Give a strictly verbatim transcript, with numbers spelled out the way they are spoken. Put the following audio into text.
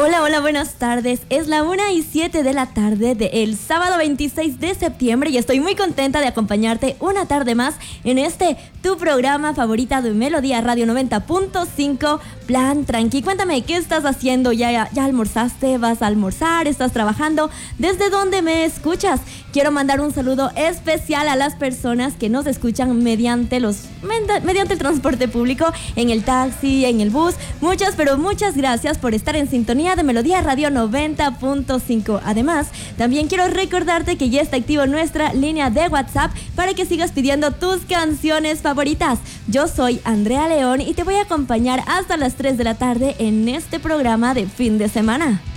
Hola, hola, buenas tardes. Es la una y siete de la tarde del sábado veintiséis de septiembre y estoy muy contenta de acompañarte una tarde más en este, tu programa favorita de Melodía Radio noventa punto cinco, Plan Tranqui. Cuéntame, ¿qué estás haciendo? ¿Ya, ya almorzaste? ¿Vas a almorzar? ¿Estás trabajando? ¿Desde dónde me escuchas? Quiero mandar un saludo especial a las personas que nos escuchan mediante los mediante el transporte público, en el taxi, en el bus. Muchas, pero muchas gracias por estar en sintonía de Melodía Radio noventa punto cinco. Además, también quiero recordarte que ya está activo nuestra línea de WhatsApp para que sigas pidiendo tus canciones favoritas. Yo soy Andrea León y te voy a acompañar hasta las tres de la tarde en este programa de fin de semana.